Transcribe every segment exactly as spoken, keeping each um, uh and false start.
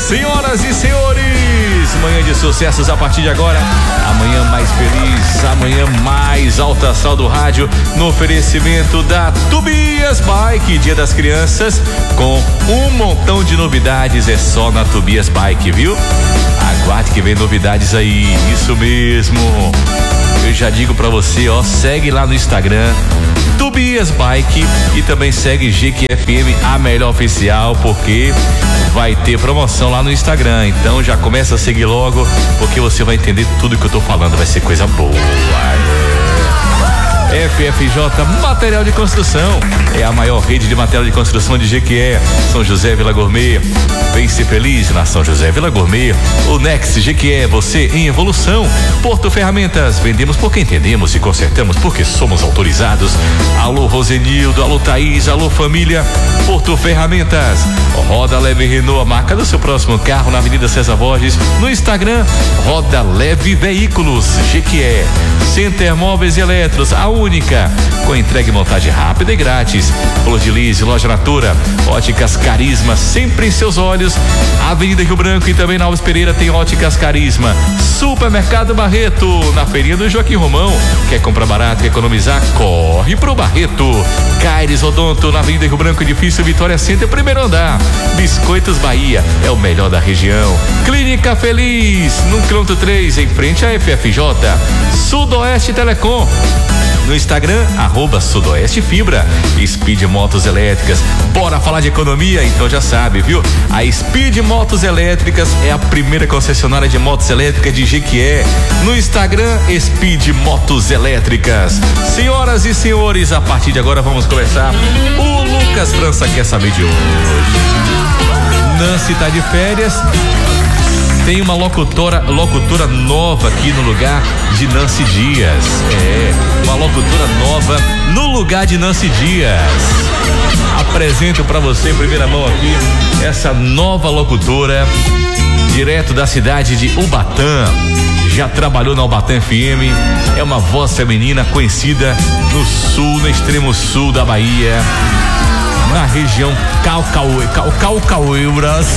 Senhoras e senhores, manhã de sucessos a partir de agora. Amanhã mais feliz, amanhã mais alta astral do rádio, no oferecimento da Tobias Bike, Dia das Crianças, com um montão de novidades, é só na Tobias Bike, viu? Aguarde que vem novidades aí, isso mesmo. Eu já digo pra você, ó, segue lá no Instagram Tobias Bike e também segue G Q F M, a melhor oficial, porque vai ter promoção lá no Instagram. Então já começa a seguir logo, porque você vai entender tudo que eu tô falando, vai ser coisa boa. F F J Material de Construção é a maior rede de material de construção de Jequié, São José, Vila Gourmet. Vem ser feliz na São José, Vila Gourmet. O Next Jequié, você em evolução. Porto Ferramentas, vendemos porque entendemos e consertamos porque somos autorizados. Alô Rosenildo, alô Thaís, alô família. Porto Ferramentas, Roda Leve Renault, a marca do seu próximo carro, na Avenida César Borges. No Instagram, Roda Leve Veículos Jequié. Center Móveis e Eletros, a única, com entrega e montagem rápida e grátis. Flor de Lis, Loja Natura, Óticas Carisma, sempre em seus olhos. Avenida Rio Branco e também na Alves Pereira tem Óticas Carisma. Supermercado Barreto, na feirinha do Joaquim Romão. Quer comprar barato, quer economizar? Corre pro Barreto. Caires Odonto, na Avenida Rio Branco, edifício Vitória Center, primeiro andar. Biscoitos Bahia, é o melhor da região. Clínica Feliz, no quilômetro três, em frente à F F J. Sudoeste Telecom, no Instagram, arroba Sudoeste Fibra. Speed Motos Elétricas, bora falar de economia? Então já sabe, viu? A Speed Motos Elétricas é a primeira concessionária de motos elétricas de Jequié. No Instagram, Speed Motos Elétricas. Senhoras e senhores, a partir de agora vamos começar. O Lucas França quer saber de hoje. Nancy tá de férias. Tem uma locutora, locutora nova aqui no lugar de Nancy Dias. É, uma locutora nova no lugar de Nancy Dias. Apresento pra você em primeira mão aqui essa nova locutora, direto da cidade de Ubatã. Já trabalhou na Ubatã F M, é uma voz feminina conhecida no sul, no extremo sul da Bahia, na região Caucaueiras. Caucaueiras.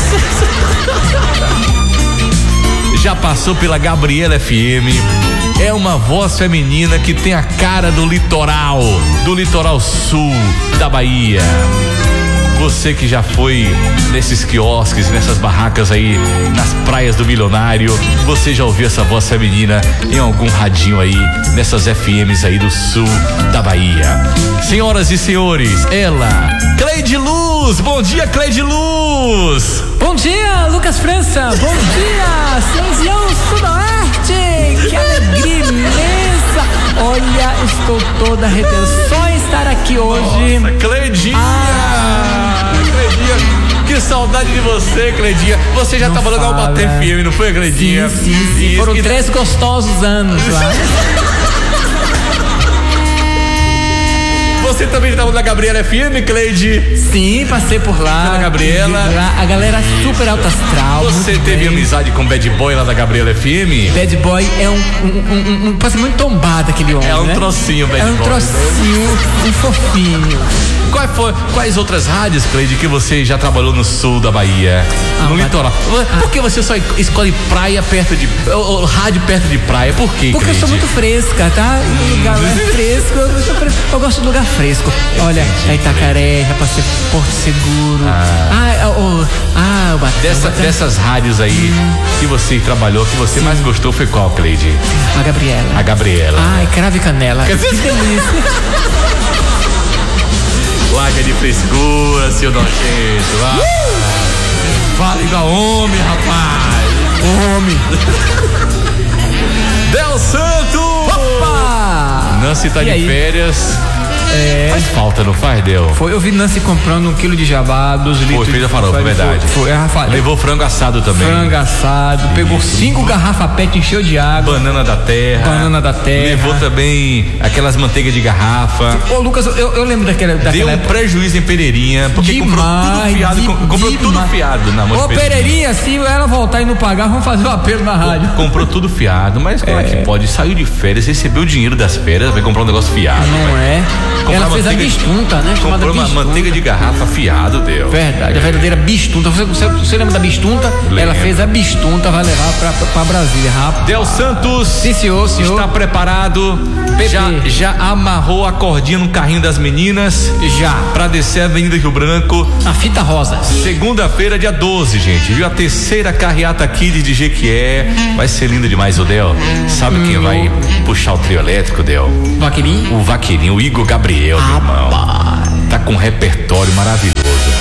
Já passou pela Gabriela F M. É uma voz feminina que tem a cara do litoral, do litoral sul da Bahia. Você que já foi nesses quiosques, nessas barracas aí, nas praias do Milionário, você já ouviu essa voz feminina em algum radinho aí, nessas F Ms aí do sul da Bahia. Senhoras e senhores, ela, Cleide Luz. Bom dia, Cleide Luz. Bom dia, Lucas França. Bom dia, Cinzião Sudoeste. Que alegria imensa. Olha, estou toda arrepiada só em estar aqui hoje. Nossa, Cleidinha. Ah, Cleidinha, que saudade de você, Cleidinha. Você já trabalhou na Ubatã F M, não foi, Cleidinha? Sim, sim, sim. Foram que... três gostosos anos lá. Você também estava na Gabriela F M, Cleide? Sim, passei por lá. Na Gabriela. Lá, a galera super alta astral. Você teve bem. amizade com o Bad Boy lá da Gabriela F M? Bad Boy é um, um, um, um passa muito tombado aquele homem, É um né? trocinho, Bad Boy. É um Boy. trocinho, um fofinho. Quais, foi, quais outras rádios, Cleide, que você já trabalhou no sul da Bahia? Ah, no litoral? Ah. Por que você só escolhe praia perto de... Ou, ou, rádio perto de praia? Por quê, Porque Cleide? eu sou muito fresca, tá? O lugar é fresco, eu, sou fresco. Eu gosto de lugar fresco. Olha, é Itacaré, já passei Porto Seguro. Ah, ah, oh, ah o Batão, Dessa, Batão. Dessas rádios aí hum. que você trabalhou, que você Sim. mais gostou foi qual, Cleide? A Gabriela. A Gabriela. Ai, cravo e canela. Que delícia. Larga de frescura, seu nojento. Ah. Uh! Fala igual homem, rapaz. Homem. Del Santo. Opa! Nancy tá e de aí? férias. É. Faz falta, não faz, Del? Foi, eu vi Nancy comprando um quilo de jabá, doze litros. Foi, fez a farofa, é verdade. Foi, foi, é, Rafa, levou frango assado também. Frango assado, Isso. pegou cinco garrafas pet, encheu de água. Banana da terra. Banana da terra. Levou também aquelas manteigas de garrafa. Ô, Lucas, eu, eu lembro daquela, daquela Deu um época. prejuízo em Pereirinha, porque demais, comprou tudo fiado. De, comprou demais. tudo fiado na mão. Ô, Pereirinha, se ela voltar e não pagar, vamos fazer um apelo na rádio. Comprou tudo fiado, mas como é, é que pode? Saiu de férias, recebeu o dinheiro das férias, vai comprar um negócio fiado. Não vai. é? comprar Ela fez a manteiga, bistunta, né? Chamada comprou uma bistunta. manteiga de garrafa afiado, Del. Verdade, a verdadeira bistunta. Você, você, você lembra da bistunta? Lembro. Ela fez a bistunta, vai levar pra, pra, pra Brasília, rapaz. Del Santos. Sim, senhor, senhor. Está preparado? Já, já amarrou a cordinha no carrinho das meninas? Já. Pra descer a Avenida Rio Branco. A fita rosa. Segunda-feira, dia doze, gente. Viu? A terceira carreata Kids de Jequié. Vai ser lindo demais, o Del. Sabe hum, quem vai puxar o trio elétrico, Del? Vaqueirinho? O Vaqueirinho, o Igor Gabriel, ah, meu irmão. Pai. Tá com um repertório maravilhoso.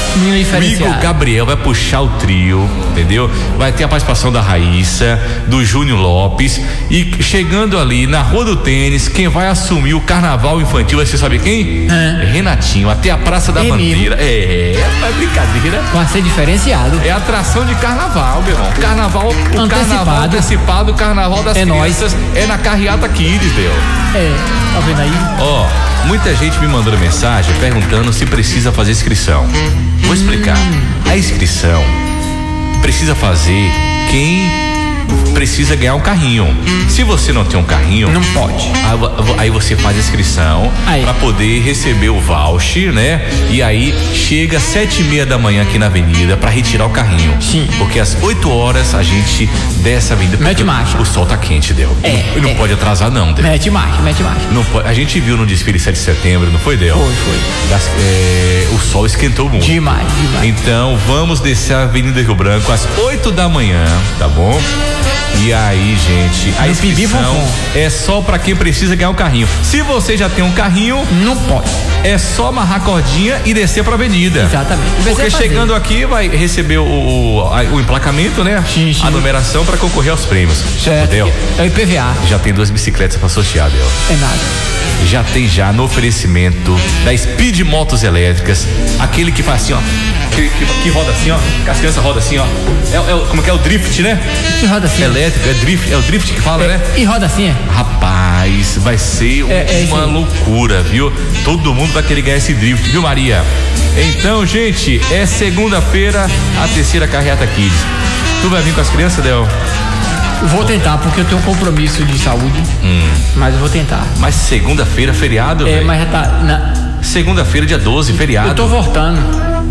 O Igor Gabriel vai puxar o trio, entendeu? Vai ter a participação da Raíssa, do Júnior Lopes, e chegando ali na Rua do Tênis, quem vai assumir o carnaval infantil vai ser, sabe quem? É. Renatinho, até a Praça da é Bandeira. Mesmo? É, é brincadeira. Vai ser diferenciado. É atração de carnaval, meu irmão. Carnaval, o antecipado. Carnaval antecipado, o carnaval das é crianças, nós. É na carreata Kids, Del. É, tá vendo aí? Ó, oh, muita gente me mandando mensagem perguntando se precisa fazer inscrição. Vou explicar. A inscrição precisa fazer quem precisa ganhar um carrinho. Se você não tem um carrinho, não pode. Aí você faz a inscrição para poder receber o voucher, né? E aí chega às sete e meia da manhã aqui na avenida para retirar o carrinho. Sim. Porque às oito horas a gente desce a avenida. Mete marcha. O sol tá quente, Del. É. E não é. pode atrasar, não, Del. Mete marcha, mete marcha. Não pode, a gente viu no desfile sete de setembro, não foi, Del? Foi, foi. Das, é, o sol esquentou muito. Demais, demais. Então vamos descer a Avenida Rio Branco às oito da manhã, tá bom? E aí, gente, a no inscrição é só pra quem precisa ganhar um carrinho. Se você já tem um carrinho, não pode. É só amarrar a cordinha e descer pra avenida. Exatamente. Porque chegando aqui vai receber o, o, a, o emplacamento, né? Sim, sim. A numeração pra concorrer aos prêmios. Certo. Del? É o I P V A. Já tem duas bicicletas pra sortear, Del. É nada. Já tem já no oferecimento da Speed Motos Elétricas, aquele que faz assim, ó. Que, que, que roda assim, ó. Que as crianças rodam assim, ó. É, é, como que é o drift, né? Que roda assim? Elétrico, é drift, é o drift que fala, é, né? E roda assim, é? Rapaz, vai ser é, uma é loucura, viu? Todo mundo vai querer ganhar esse drift, viu, Maria? Então, gente, é segunda-feira a terceira carreata Kids. Tu vai vir com as crianças, Del? Vou tentar, porque eu tenho um compromisso de saúde. Hum. Mas eu vou tentar. Mas segunda-feira, feriado, É, véio? mas já tá. Na... Segunda-feira, dia doze, feriado. Eu tô voltando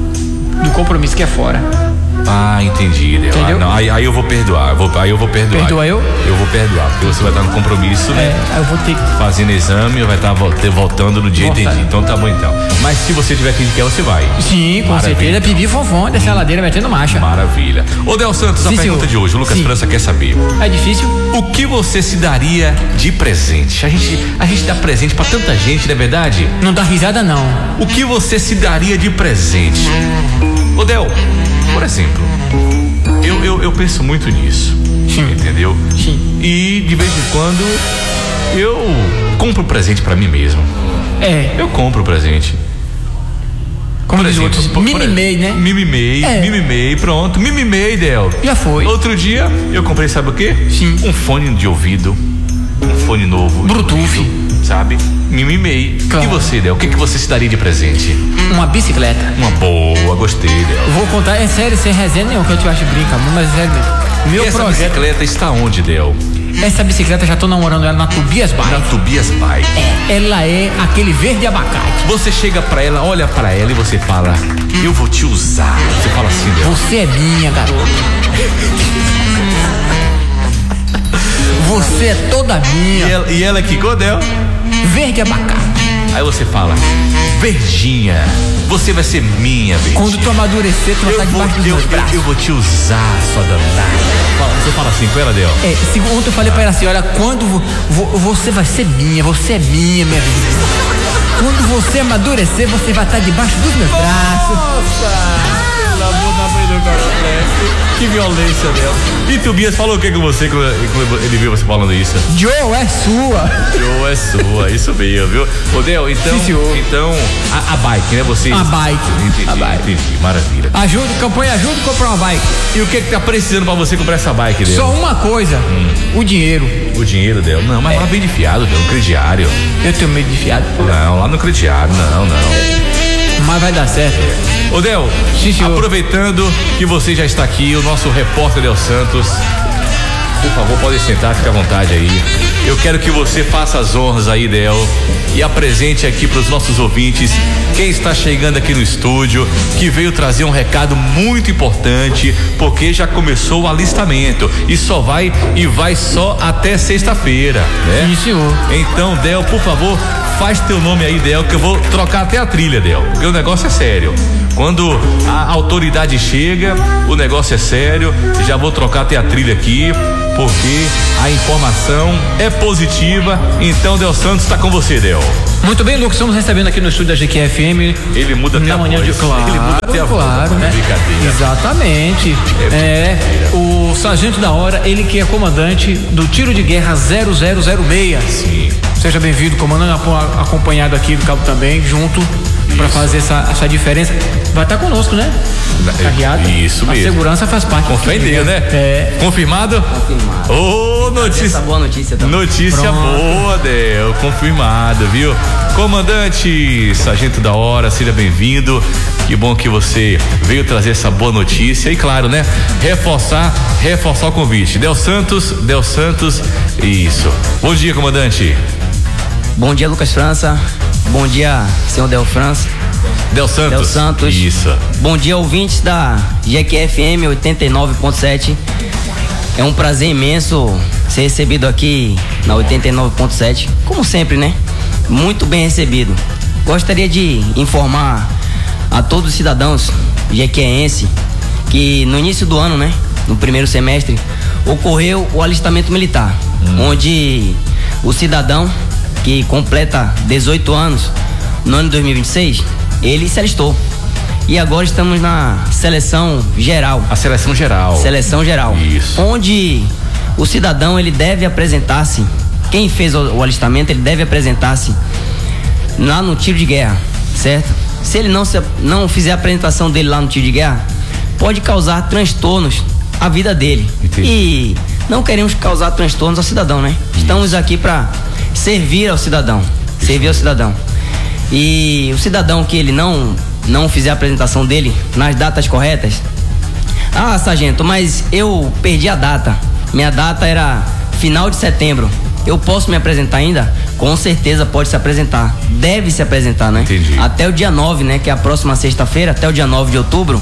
do compromisso que é fora. Ah, entendi, Del. Ah, não, aí, aí eu vou perdoar. Vou, aí eu vou perdoar. Perdoa eu? Eu vou perdoar, porque você vai estar no compromisso, né? É, aí eu vou ter que. Fazendo exame, vai estar voltando no dia, Volta. Entendi. Então tá bom, então. Mas se você tiver quem quer, você vai. Sim, com Maravilha, certeza. então. Pibi fofão, descer a ladeira metendo marcha. Maravilha. Ô, Del Santos, a Sim, pergunta senhor. de hoje, o Lucas Sim. França quer saber. É difícil? O que você se daria de presente? A gente, a gente dá presente pra tanta gente, não é verdade? Não dá risada, não. O que você se daria de presente? Ô, Del, por exemplo, eu, eu, eu penso muito nisso. Sim. Entendeu? Sim. E de vez em quando eu compro presente pra mim mesmo. É. Eu compro presente. Como por diz exemplo, outros, por- por mimimei, exemplo, né? Mimimei, É. mimimei, pronto. Mimimei, Del. Já foi. Outro dia eu comprei, sabe o quê? Sim. Um fone de ouvido. Um fone novo. de Bluetooth. ouvido, sabe? Mimimei. Claro. E você, Del? O que, que você se daria de presente? Uma bicicleta. Uma boa, gostei, Del. Vou contar, é sério, sem resenha nenhum, que eu te acho brinca, mas é sério mesmo. Meu E essa projeto. bicicleta está onde, Del? Essa bicicleta já tô namorando ela na Tobias Na Bike. Tobias Bike. É, ela é aquele verde abacate. Você chega pra ela, olha pra ela e você fala, eu vou te usar. Você fala assim, Del. Você é minha, garoto. Você é toda E minha. ela, e ela que Del? Verde abacate. Aí você fala, Verdinha, você vai ser minha, Verdinha. Quando tu amadurecer, tu vai eu estar vou, debaixo dos eu, meus braços. eu vou te usar, sua danada. Fala, você fala assim com ela, Del? É, se- ontem eu falei pra ela assim, olha, quando vo- vo- você vai ser minha, você é minha, minha vida. Quando você amadurecer, você vai estar debaixo dos meus braços. Nossa! Pelo amor da mãe do café. Que violência, Del. E Tobias falou o que com você quando ele viu você falando isso? Joe, é sua. Joe é sua, isso mesmo, viu? Ô, Del, então, Sim, senhor. então a, a bike, né? Você... A bike. Entendi, A bike. entendi, maravilha. Ajuda, campanha ajuda a comprar uma bike. E o que que tá precisando pra você comprar essa bike, Del? Só uma coisa, o dinheiro. O dinheiro, Del? Não, mas É. lá vem de fiado, Del, no crediário. Eu tenho medo de fiado, Não, lá no crediário, não, não. mas vai dar certo. Ô, Del, Sim, senhor. aproveitando que você já está aqui, o nosso repórter Del Santos, por favor, pode sentar, fica à vontade aí. Eu quero que você faça as honras aí, Del, e apresente aqui para os nossos ouvintes quem está chegando aqui no estúdio, que veio trazer um recado muito importante, porque já começou o alistamento e só vai e vai só até sexta-feira, né? Isso, senhor. Então, Del, por favor, faz teu nome aí, Del, que eu vou trocar até a trilha, Del, porque o negócio é sério. Quando a autoridade chega, o negócio é sério. Já vou trocar até a trilha aqui, porque a informação é positiva. Então, Del Santos está com você, Del. Muito bem, Lucas, estamos recebendo aqui no estúdio da G Q F M. Ele muda até a manhã voz. De... Claro, Ele muda até a claro, voz. né? Exatamente. É, é, o sargento da hora, ele que é comandante do tiro de guerra zero zero zero seis. Sim. Seja bem-vindo, comandante, acompanhado aqui do cabo também, junto, para fazer essa, essa diferença. Vai estar conosco, né? Carreata. Isso mesmo. A segurança faz parte. Com fé em Deus, né? É. Confirmado? Confirmado. Ô, oh, notícia. Essa boa notícia também. Notícia Pronto. boa, Del. Confirmado, viu? Comandante, sargento da hora, seja bem-vindo. Que bom que você veio trazer essa boa notícia. E claro, né? Reforçar, reforçar o convite. Del Santos, Del Santos. Isso. Bom dia, comandante. Bom dia, Lucas França. Bom dia, senhor Del França. Del Santos. Del Santos. Isso. Bom dia, ouvintes da G Q F M oitenta e nove ponto sete. É um prazer imenso ser recebido aqui na oitenta e nove ponto sete. Como sempre, né? Muito bem recebido. Gostaria de informar a todos os cidadãos jequienses que no início do ano, né? No primeiro semestre, ocorreu o alistamento militar, hum. onde o cidadão que completa dezoito anos no ano de dois mil e vinte e seis, ele se alistou. E agora estamos na seleção geral. A seleção geral. Seleção geral. Isso. Onde o cidadão, ele deve apresentar-se, quem fez o, o alistamento, ele deve apresentar-se lá no tiro de guerra, certo? Se ele não, se, não fizer a apresentação dele lá no tiro de guerra, pode causar transtornos à vida dele. Entendi. E não queremos causar transtornos ao cidadão, né? Isso. Estamos aqui para servir ao cidadão. Isso. Servir ao cidadão. E o cidadão que ele não não fizer a apresentação dele nas datas corretas. Ah, sargento, mas eu perdi a data. Minha data era final de setembro. Eu posso me apresentar ainda? Com certeza pode se apresentar. Deve se apresentar, né? Entendi. Até o dia nove, né? Que é a próxima sexta-feira, até o dia nove de outubro,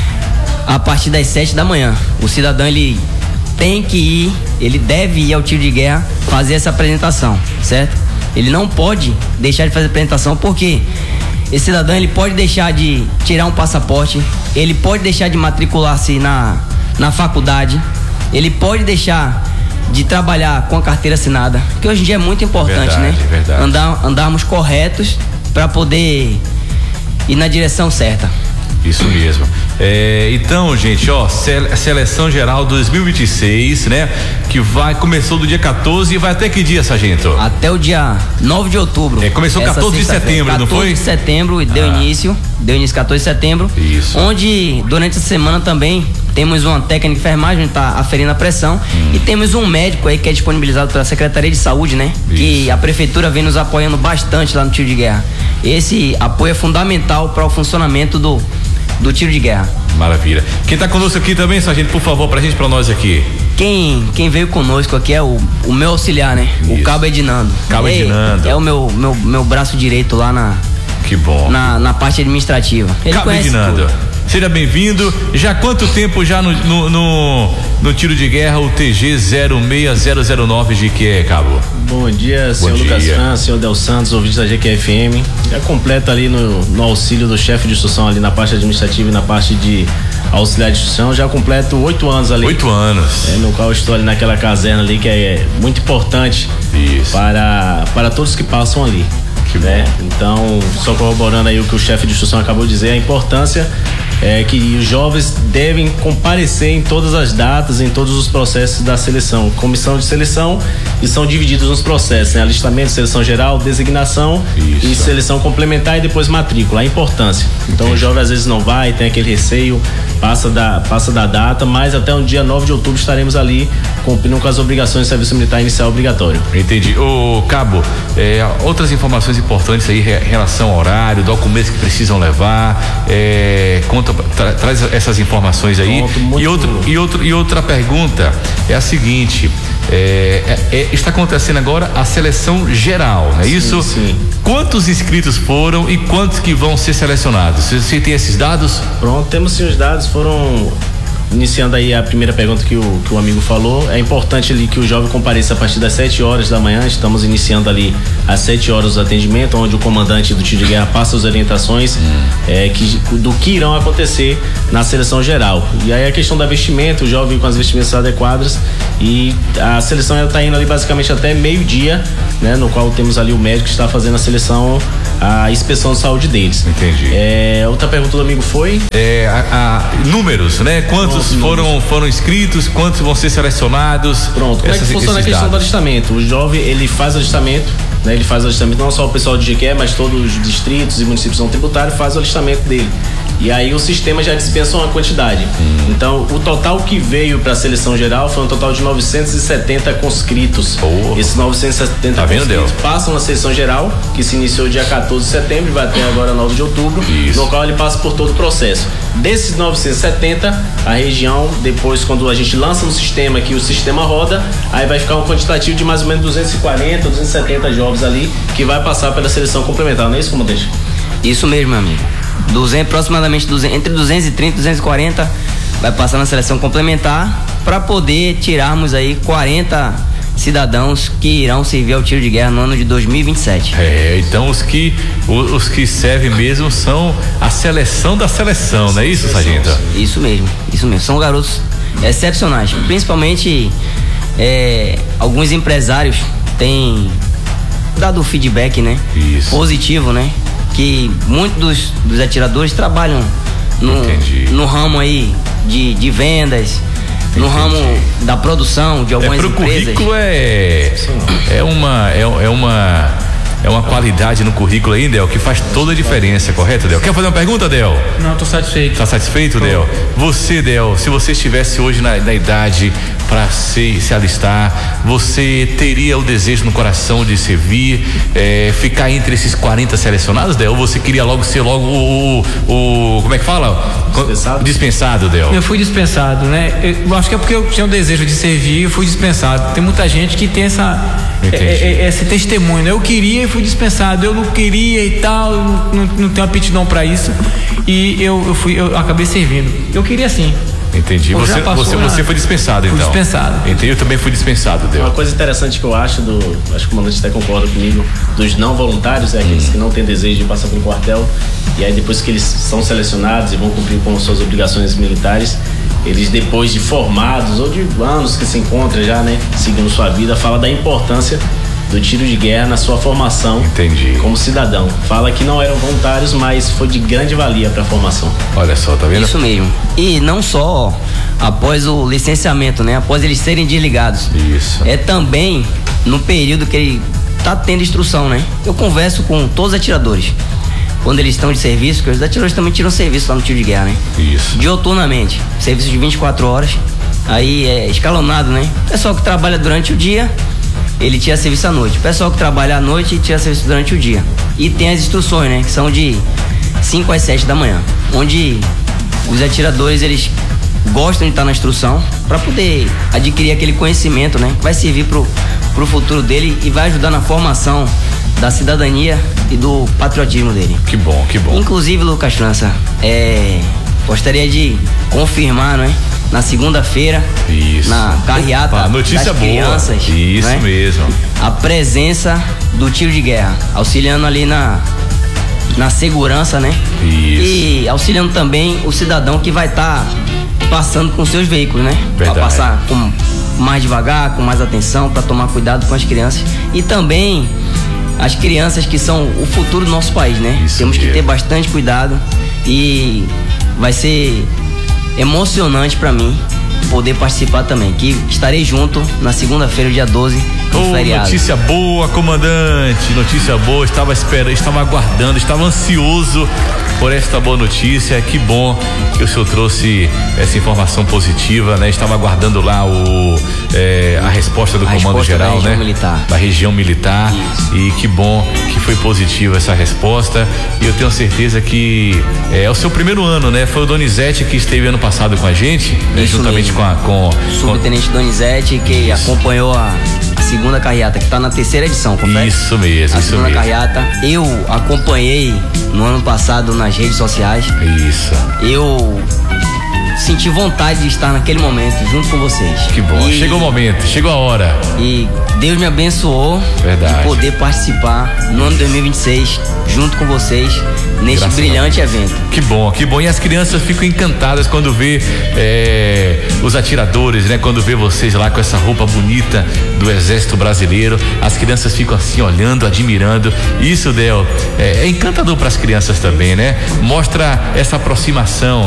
a partir das sete da manhã. O cidadão, ele tem que ir, ele deve ir ao tiro de guerra fazer essa apresentação, certo? Ele não pode deixar de fazer a apresentação, porque esse cidadão, ele pode deixar de tirar um passaporte, ele pode deixar de matricular-se na, na faculdade, ele pode deixar de trabalhar com a carteira assinada, que hoje em dia é muito importante, verdade, né? Verdade. Andar, andarmos corretos para poder ir na direção certa. Isso mesmo. É, então, gente, ó, seleção geral dois mil e vinte e seis, né? Que vai, começou do dia quatorze e vai até que dia, sargento? Até o dia nove de outubro. É, começou quatorze de setembro, não foi? quatorze de setembro e deu ah. início, deu início quatorze de setembro. Isso. Onde, durante a semana também, temos uma técnica de enfermagem, onde tá aferindo a pressão, hum. e temos um médico aí que é disponibilizado pela Secretaria de Saúde, né? Isso. Que a prefeitura vem nos apoiando bastante lá no tiro de guerra. Esse apoio é fundamental para o funcionamento do do tiro de guerra. Maravilha. Quem está conosco aqui também, sargento, por favor, pra gente, pra nós aqui. Quem, quem veio conosco aqui é o, o meu auxiliar, né? Isso. O Cabo Edinando. Cabo Edinando. É o meu, meu, meu braço direito lá na... Que bom. Na, na parte administrativa. Ele Cabo Edinando. Tudo. Seja bem-vindo. Já há quanto tempo já no, no, no, no tiro de guerra o T G zero seis zero zero nove G Q E, Cabo? Bom dia, senhor Bom Lucas dia. França, senhor Del Santos, ouvintes da G Q F M. Já completa ali no, no auxílio do chefe de instrução ali na parte administrativa e na parte de auxiliar de instrução. Já completo oito anos ali. Oito anos. É, no qual estou ali naquela caserna ali que é muito importante. Isso. para, para todos que passam ali. Que né? Então, só corroborando aí o que o chefe de instrução acabou de dizer, a importância é que os jovens devem comparecer em todas as datas, em todos os processos da seleção, comissão de seleção, e são divididos nos processos, né? Alistamento, seleção geral, designação. Isso. E seleção complementar e depois matrícula, a importância. Então, Entendi. O jovem às vezes não vai, tem aquele receio, passa da, passa da data, mas até o dia nove de outubro estaremos ali cumprindo com as obrigações do serviço militar inicial obrigatório. Entendi. Ô, Cabo, é, outras informações importantes aí em relação ao horário, documentos que precisam levar, é, conta, tra, traz essas informações aí. Pronto, e, outro, e, outro, e outra pergunta é a seguinte, é, é, está acontecendo agora a seleção geral, não é sim, isso? Sim. Quantos inscritos foram e quantos que vão ser selecionados? Você tem esses dados? Pronto, temos sim os dados, foram... Iniciando aí a primeira pergunta que o, que o amigo falou, é importante ali que o jovem compareça a partir das sete horas da manhã. Estamos iniciando ali às sete horas o atendimento, onde o comandante do tiro de guerra passa as orientações hum. é, que, do que irão acontecer na seleção geral. E aí a questão da vestimenta, o jovem com as vestimentas adequadas, e a seleção está indo ali basicamente até meio-dia, né, no qual temos ali o médico que está fazendo a seleção, a inspeção de saúde deles. Entendi. É, outra pergunta do amigo foi? É, a, a, números, né? Quantos Quantos foram, foram inscritos, quantos vão ser selecionados? Pronto, como Essas, é que funciona a questão dados? do alistamento? O jovem, ele faz o alistamento, né? Ele faz o alistamento, não só o pessoal de Jequié, mas todos os distritos e municípios não tributários faz o alistamento dele. E aí o sistema já dispensa uma quantidade. Hum. Então, o total que veio para a seleção geral foi um total de novecentos e setenta conscritos. Oh. Esses novecentos e setenta tá conscritos passam na seleção geral, que se iniciou dia quatorze de setembro e vai até agora nove de outubro, Isso. no qual ele passa por todo o processo. Desses novecentos e setenta, a região, depois quando a gente lança no sistema, que o sistema roda, aí vai ficar um quantitativo de mais ou menos duzentos e quarenta, duzentos e setenta jovens ali, que vai passar pela seleção complementar, não é isso, comandante? Isso mesmo, meu amigo. duzentos, aproximadamente duzentos, entre duzentos e trinta e duzentos e quarenta vai passar na seleção complementar para poder tirarmos aí quarenta cidadãos que irão servir ao tiro de guerra no ano de dois mil e vinte e sete. É, então os que os, os que servem mesmo são a seleção da seleção, não é isso, sargento? Isso mesmo, isso mesmo. São garotos excepcionais, principalmente é, alguns empresários têm dado feedback, né? Isso. Positivo, né? Que muitos dos, dos atiradores trabalham no, no ramo aí de, de vendas, Entendi. no ramo da produção de algumas é, pro empresas. Currículo é é uma é, é uma é uma qualidade no currículo aí, Del, que faz toda a diferença, correto, Del? Quer fazer uma pergunta, Del? Não, tô satisfeito. Tá satisfeito, tô. Del? Você, Del, se você estivesse hoje na, na idade para se, se alistar, você teria o desejo no coração de servir, é, ficar entre esses quarenta selecionados, Del? Ou você queria logo ser logo o, o, o como é que fala? Dispensado. Dispensado, Del? Eu fui dispensado, né? Eu acho que é porque eu tinha o desejo de servir, eu fui dispensado. Tem muita gente que tem essa é, é, esse testemunho, né? Eu queria e fui dispensado, eu não queria e tal, eu não, não, não tenho aptidão para isso, e eu, eu fui, eu acabei servindo. Eu queria sim. Entendi. Pô, você, você, você foi dispensado, fui então? Fui dispensado. Entendi, eu também fui dispensado, Del. Uma coisa interessante que eu acho, do, acho que o comandante até concorda comigo, dos não voluntários, é aqueles hum. que não têm desejo de passar pelo quartel, e aí depois que eles são selecionados e vão cumprir com suas obrigações militares, eles depois de formados ou de anos que se encontram já, né, seguindo sua vida, fala da importância do tiro de guerra na sua formação. Entendi. Como cidadão. Fala que não eram voluntários, mas foi de grande valia para a formação. Olha só, tá vendo? Isso mesmo. E não só após o licenciamento, né? Após eles serem desligados. Isso. É também no período que ele tá tendo instrução, né? Eu converso com todos os atiradores. Quando eles estão de serviço, porque os atiradores também tiram serviço lá no tiro de guerra, né? Isso. Dioturnamente. Serviço de vinte e quatro horas. Aí é escalonado, né? Pessoal que trabalha durante o dia, ele tira serviço à noite. O pessoal que trabalha à noite tira serviço durante o dia. E tem as instruções, né? Que são de cinco às sete da manhã. Onde os atiradores, eles gostam de estar na instrução para poder adquirir aquele conhecimento, né? Que vai servir pro, pro futuro dele e vai ajudar na formação da cidadania e do patriotismo dele. Que bom, que bom. Inclusive, Lucas França, é, gostaria de confirmar, né? Na segunda-feira, na carreata Opa, notícia das boa. crianças. Isso, né? Mesmo. A presença do tiro de guerra, auxiliando ali na, na segurança, né? Isso. E auxiliando também o cidadão que vai estar tá passando com seus veículos, né? Para passar com mais devagar, com mais atenção, para tomar cuidado com as crianças. E também as crianças que são o futuro do nosso país, né? Isso Temos mesmo. que ter bastante cuidado e vai ser emocionante para mim poder participar também, que estarei junto na segunda-feira, dia doze, Oh, feriado. Notícia boa, comandante, notícia boa, estava esperando, estava aguardando, estava ansioso por esta boa notícia. Que bom que o senhor trouxe essa informação positiva, né? Estava aguardando lá o é, a resposta do a comando resposta geral, da região né? Militar. Da região militar. Isso. E que bom que foi positiva essa resposta. E eu tenho certeza que é, é o seu primeiro ano, né? Foi o Donizete que esteve ano passado com a gente, né? Juntamente mesmo. com a com Subtenente Donizete, que Isso. acompanhou a segunda carreata, que está na terceira edição, confere? Isso mesmo, a isso segunda mesmo. carreata, eu acompanhei no ano passado nas redes sociais. Isso. Eu senti vontade de estar naquele momento junto com vocês. Que bom. E, Chegou o momento, chegou a hora. E Deus me abençoou Verdade. de poder participar no ano dois mil e vinte e seis junto com vocês neste Graças brilhante evento. Que bom, que bom. E as crianças ficam encantadas quando vê é, os atiradores, né? Quando vê vocês lá com essa roupa bonita do Exército Brasileiro. As crianças ficam assim olhando, admirando. Isso, Del, é, é encantador para as crianças também, né? Mostra essa aproximação.